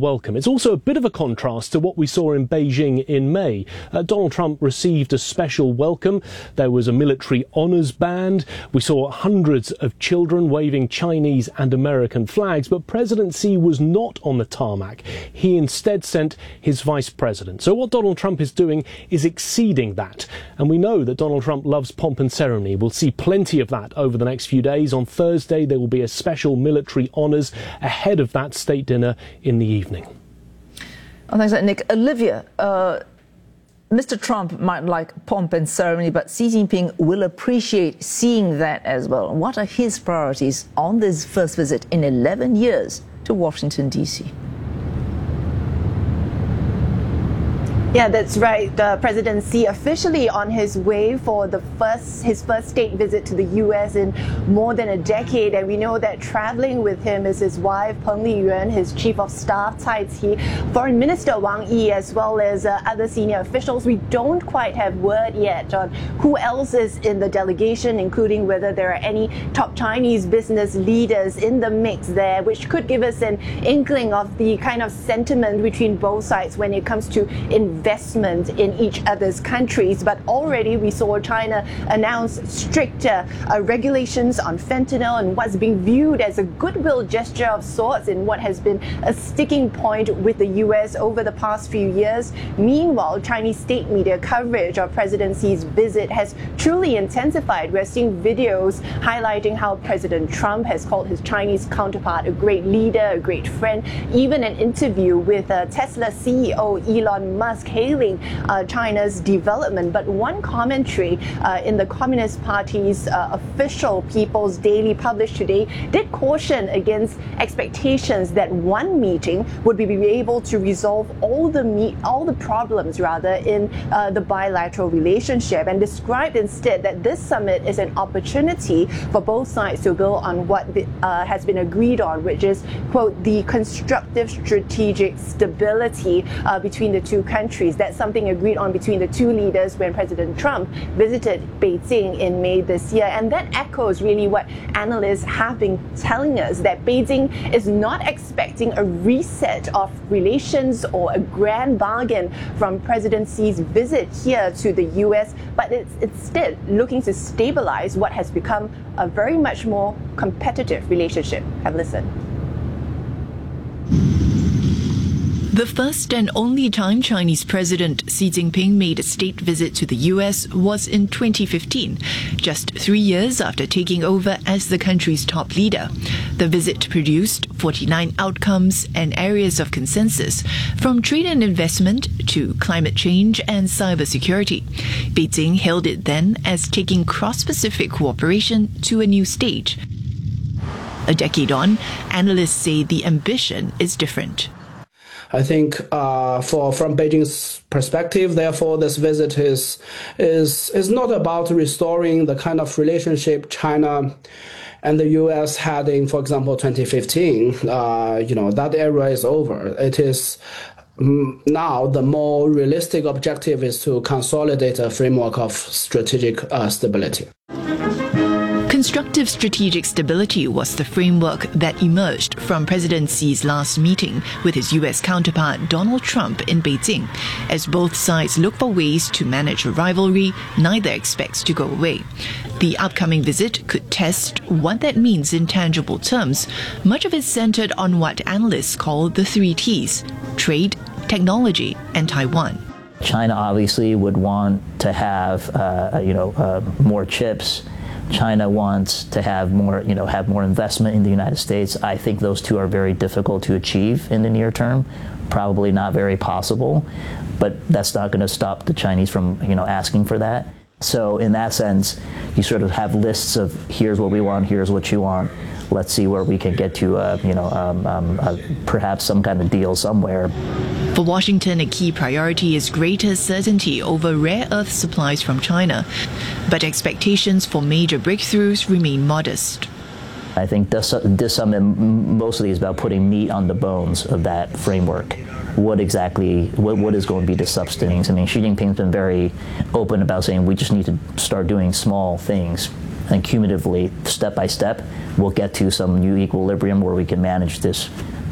welcome. It's also a bit of a contrast to what we saw in Beijing in May. Donald Trump received a special welcome. There was a military honours band. We saw hundreds of children waving Chinese and American flags, but President Xi was not on the tarmac. He instead sent his vice president. So what Donald Trump is doing is exceeding that. And we know that Donald Trump loves pomp and ceremony. We'll see plenty of that over the next few days. On Thursday, there will be a special military honours ahead of that state dinner in the evening. Oh, thanks, Nick. Olivia, Mr. Trump might like pomp and ceremony, but Xi Jinping will appreciate seeing that as well. What are his priorities on this first visit in 11 years to Washington, D.C.? Yeah, that's right. President Xi officially on his way for his first state visit to the U.S. in more than a decade, and we know that traveling with him is his wife Peng Liyuan, his chief of staff Cai Qi, Foreign Minister Wang Yi, as well as other senior officials. We don't quite have word yet on who else is in the delegation, including whether there are any top Chinese business leaders in the mix there, which could give us an inkling of the kind of sentiment between both sides when it comes to investment in each other's countries. But already we saw China announce stricter regulations on fentanyl and what's being viewed as a goodwill gesture of sorts in what has been a sticking point with the US over the past few years. Meanwhile, Chinese state media coverage of President Xi's visit has truly intensified. We're seeing videos highlighting how President Trump has called his Chinese counterpart a great leader, a great friend, even an interview with Tesla CEO Elon Musk hailing China's development. But one commentary in the Communist Party's official People's Daily published today did caution against expectations that one meeting would be able to resolve all the problems in the bilateral relationship, and described instead that this summit is an opportunity for both sides to build on what has been agreed on, which is, quote, the constructive strategic stability between the two countries. That's something agreed on between the two leaders when President Trump visited Beijing in May this year. And that echoes really what analysts have been telling us, that Beijing is not expecting a reset of relations or a grand bargain from President Xi's visit here to the US, but it's instead looking to stabilize what has become a very much more competitive relationship. Have a listen. The first and only time Chinese President Xi Jinping made a state visit to the US was in 2015, just 3 years after taking over as the country's top leader. The visit produced 49 outcomes and areas of consensus, from trade and investment to climate change and cybersecurity. Beijing hailed it then as taking cross-Pacific cooperation to a new stage. A decade on, analysts say the ambition is different. I think from Beijing's perspective, therefore, this visit is not about restoring the kind of relationship China and the U.S. had in, for example, 2015. That era is over. It is now the more realistic objective is to consolidate a framework of strategic stability. Constructive strategic stability was the framework that emerged from President Xi's last meeting with his U.S. counterpart Donald Trump in Beijing. As both sides look for ways to manage a rivalry neither expects to go away. The upcoming visit could test what that means in tangible terms. Much of it centered on what analysts call the 3 Ts: trade, technology, and Taiwan. China obviously would want to have more chips. China wants to have more investment in the United States. I think those two are very difficult to achieve in the near term, probably not very possible, but that's not going to stop the Chinese from, asking for that. So in that sense, you sort of have lists of here's what we want, here's what you want. Let's see where we can get to, perhaps some kind of deal somewhere. For Washington, a key priority is greater certainty over rare earth supplies from China, but expectations for major breakthroughs remain modest. I think this summit mostly is about putting meat on the bones of that framework. What is going to be the substance? I mean, Xi Jinping's been very open about saying we just need to start doing small things, and cumulatively, step by step, we'll get to some new equilibrium where we can manage this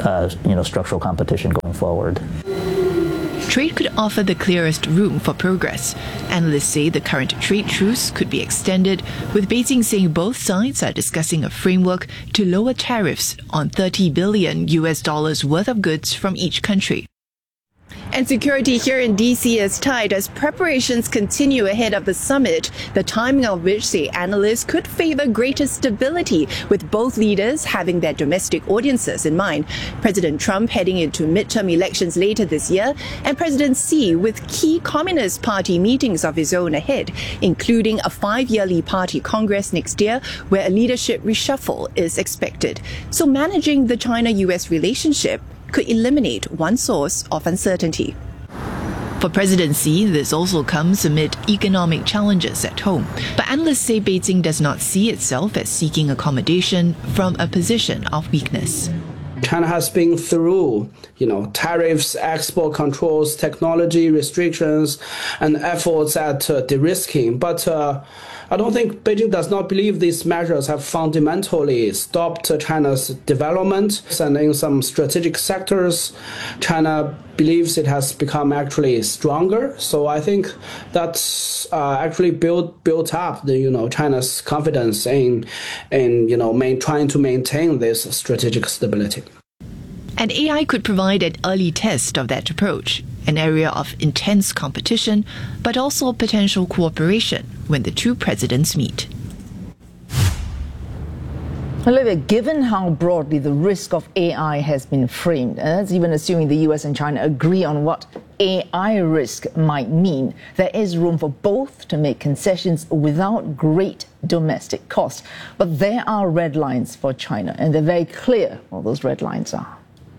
structural competition going forward. Trade could offer the clearest room for progress. Analysts say the current trade truce could be extended, with Beijing saying both sides are discussing a framework to lower tariffs on $30 billion worth of goods from each country. And security here in D.C. is tight as preparations continue ahead of the summit, the timing of which, say analysts, could favor greater stability, with both leaders having their domestic audiences in mind. President Trump heading into midterm elections later this year, and President Xi with key Communist Party meetings of his own ahead, including a 5-yearly party congress next year where a leadership reshuffle is expected. So managing the China-U.S. relationship could eliminate one source of uncertainty. For President Xi, this also comes amid economic challenges at home. But analysts say Beijing does not see itself as seeking accommodation from a position of weakness. China has been through, tariffs, export controls, technology restrictions, and efforts at de-risking. But I don't think Beijing does not believe these measures have fundamentally stopped China's development. And in some strategic sectors, China believes it has become actually stronger. So I think that's actually built up China's confidence in trying to maintain this strategic stability. And AI could provide an early test of that approach, an area of intense competition, but also potential cooperation when the two presidents meet. Olivia, given how broadly the risk of AI has been framed, and that's even assuming the US and China agree on what AI risk might mean, there is room for both to make concessions without great domestic cost. But there are red lines for China, and they're very clear what those red lines are.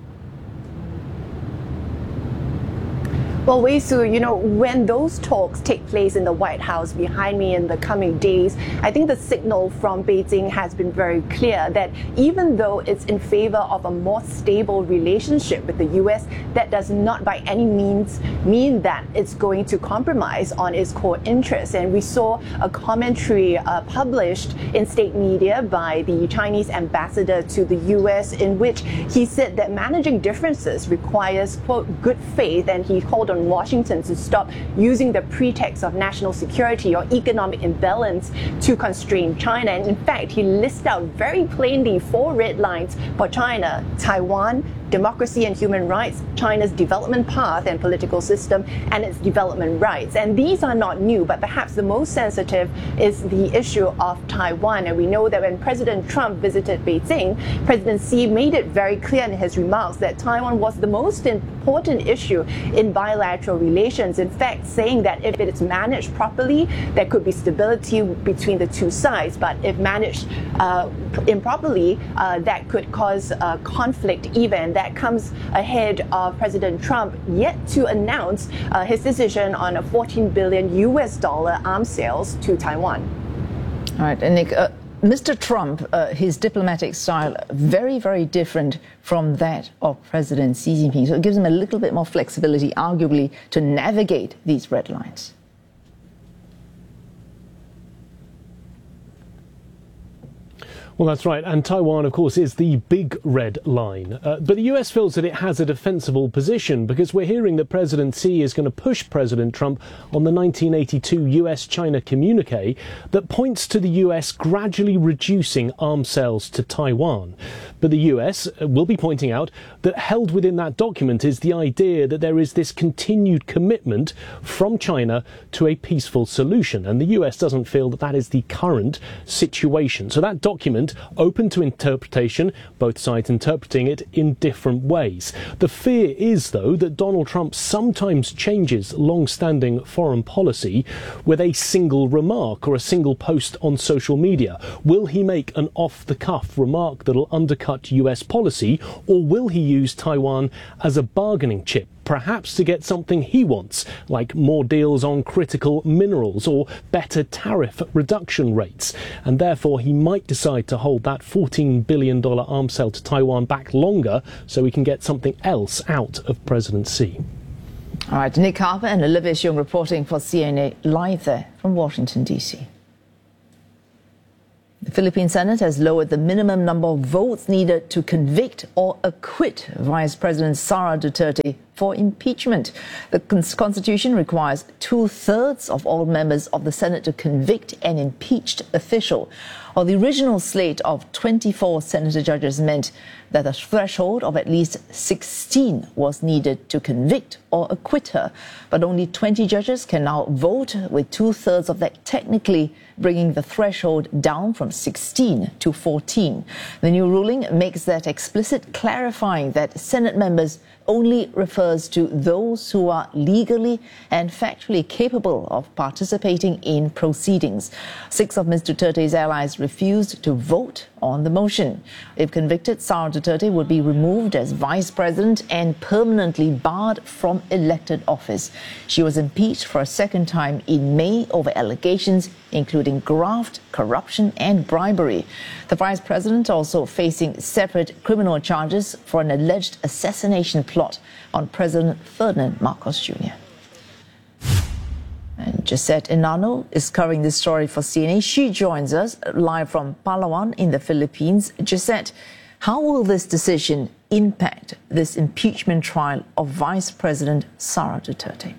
Well, Wei Su, when those talks take place in the White House behind me in the coming days, I think the signal from Beijing has been very clear that even though it's in favor of a more stable relationship with the U.S., that does not by any means mean that it's going to compromise on its core interests. And we saw a commentary published in state media by the Chinese ambassador to the U.S. in which he said that managing differences requires, quote, good faith, and he called on Washington to stop using the pretext of national security or economic imbalance to constrain China. And in fact, he lists out very plainly 4 red lines for China: Taiwan, democracy and human rights, China's development path and political system, and its development rights. And these are not new, but perhaps the most sensitive is the issue of Taiwan. And we know that when President Trump visited Beijing, President Xi made it very clear in his remarks that Taiwan was the most important issue in bilateral relations. In fact, saying that if it is managed properly, there could be stability between the two sides. But if managed improperly, that could cause conflict even. That comes ahead of President Trump yet to announce his decision on a $14 billion arms sales to Taiwan. All right, and Nick, Mr. Trump, his diplomatic style, very, very different from that of President Xi Jinping. So it gives him a little bit more flexibility, arguably, to navigate these red lines. Well, that's right. And Taiwan, of course, is the big red line. But the US feels that it has a defensible position because we're hearing that President Xi is going to push President Trump on the 1982 US-China communique that points to the US gradually reducing arms sales to Taiwan. But the US will be pointing out that held within that document is the idea that there is this continued commitment from China to a peaceful solution. And the US doesn't feel that that is the current situation. So that document, open to interpretation, both sides interpreting it in different ways. The fear is, though, that Donald Trump sometimes changes long-standing foreign policy with a single remark or a single post on social media. Will he make an off-the-cuff remark that'll undercut US policy, or will he use Taiwan as a bargaining chip? Perhaps to get something he wants, like more deals on critical minerals or better tariff reduction rates. And therefore, he might decide to hold that $14 billion arms sale to Taiwan back longer so we can get something else out of President Xi. All right, Nick Harper and Olivia Xiong reporting for CNA live there from Washington, D.C. The Philippine Senate has lowered the minimum number of votes needed to convict or acquit Vice President Sara Duterte for impeachment. The Constitution requires 2/3 of all members of the Senate to convict an impeached official. While the original slate of 24 senator judges meant that a threshold of at least 16 was needed to convict or acquit her. But only 20 judges can now vote, with 2/3 of that technically bringing the threshold down from 16 to 14. The new ruling makes that explicit, clarifying that Senate members only refers to those who are legally and factually capable of participating in proceedings. 6 of Ms. Duterte's allies refused to vote on the motion. If convicted, Sara Duterte would be removed as vice president and permanently barred from elected office. She was impeached for a second time in May over allegations including graft, corruption and bribery. The vice president also facing separate criminal charges for an alleged assassination plot on President Ferdinand Marcos Jr. And Gisette Enano is covering this story for CNA. She joins us live from Palawan in the Philippines. Gisette, how will this decision impact this impeachment trial of Vice President Sara Duterte?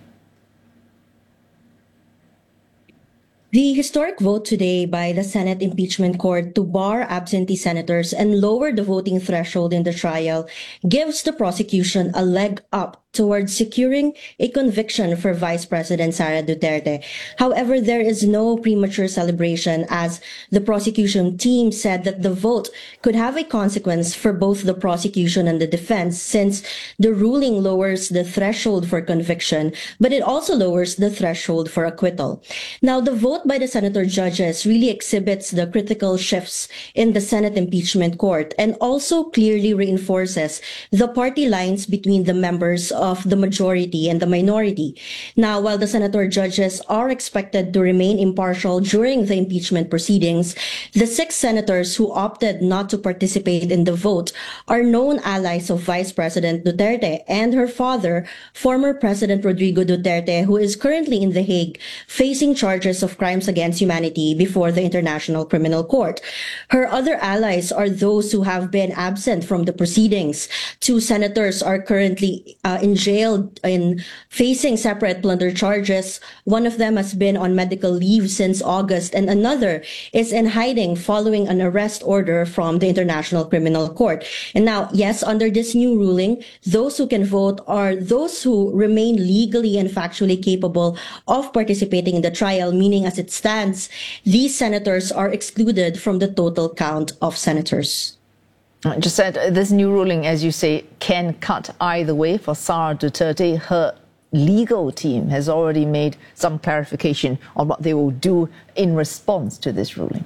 The historic vote today by the Senate Impeachment Court to bar absentee senators and lower the voting threshold in the trial gives the prosecution a leg up towards securing a conviction for Vice President Sara Duterte. However, there is no premature celebration, as the prosecution team said that the vote could have a consequence for both the prosecution and the defense, since the ruling lowers the threshold for conviction, but it also lowers the threshold for acquittal. Now, the vote by the senator judges really exhibits the critical shifts in the Senate Impeachment Court and also clearly reinforces the party lines between the members of the majority and the minority. Now, while the senator judges are expected to remain impartial during the impeachment proceedings, the 6 senators who opted not to participate in the vote are known allies of Vice President Duterte and her father, former President Rodrigo Duterte, who is currently in The Hague facing charges of crimes against humanity before the International Criminal Court. Her other allies are those who have been absent from the proceedings. 2 senators are currently in jail in facing separate plunder charges. One of them has been on medical leave since August, and another is in hiding following an arrest order from the International Criminal Court. And now, yes, under this new ruling, those who can vote are those who remain legally and factually capable of participating in the trial, meaning as it stands, these senators are excluded from the total count of senators. Just said this new ruling, as you say, can cut either way for Sara Duterte. Her legal team has already made some clarification on what they will do in response to this ruling.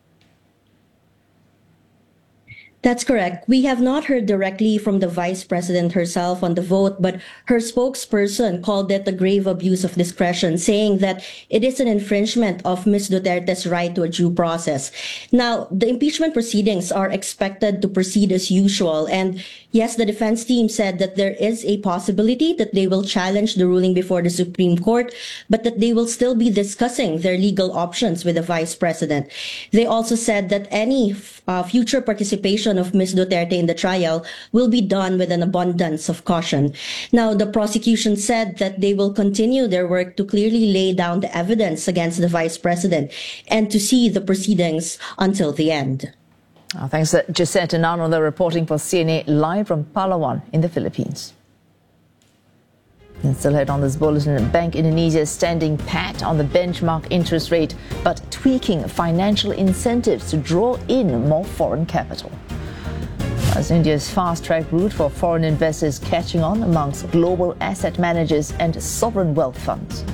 That's correct. We have not heard directly from the vice president herself on the vote, but her spokesperson called it a grave abuse of discretion, saying that it is an infringement of Ms. Duterte's right to a due process. Now, the impeachment proceedings are expected to proceed as usual. And yes, the defense team said that there is a possibility that they will challenge the ruling before the Supreme Court, but that they will still be discussing their legal options with the vice president. They also said that any future participation of Ms. Duterte in the trial will be done with an abundance of caution. Now, the prosecution said that they will continue their work to clearly lay down the evidence against the vice president and to see the proceedings until the end. Thanks to Gisette Enano, the reporting for CNA live from Palawan in the Philippines. And still ahead on this bulletin, Bank Indonesia is standing pat on the benchmark interest rate, but tweaking financial incentives to draw in more foreign capital. As India's fast-track route for foreign investors catching on amongst global asset managers and sovereign wealth funds.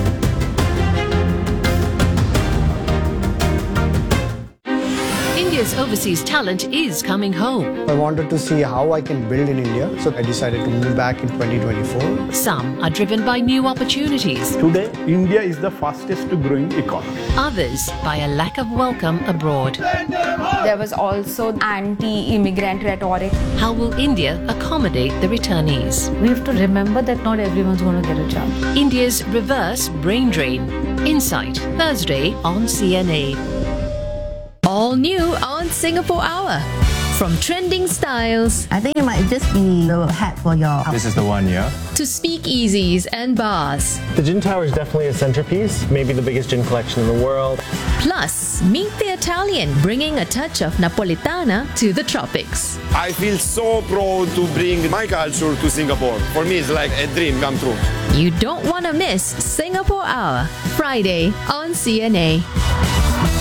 India's India's overseas talent is coming home. I wanted to see how I can build in India, so I decided to move back in 2024. Some are driven by new opportunities. Today, India is the fastest growing economy. Others by a lack of welcome abroad. There was also anti-immigrant rhetoric. How will India accommodate the returnees? We have to remember that not everyone's going to get a job. India's reverse brain drain. Insight, Thursday on CNA. All new on Singapore Hour. From trending styles, I think it might just be the hat for your... This is the one, yeah? To speakeasies and bars. The gin tower is definitely a centerpiece, maybe the biggest gin collection in the world. Plus, meet the Italian, bringing a touch of Napolitana to the tropics. I feel so proud to bring my culture to Singapore. For me, it's like a dream come true. You don't want to miss Singapore Hour, Friday on CNA.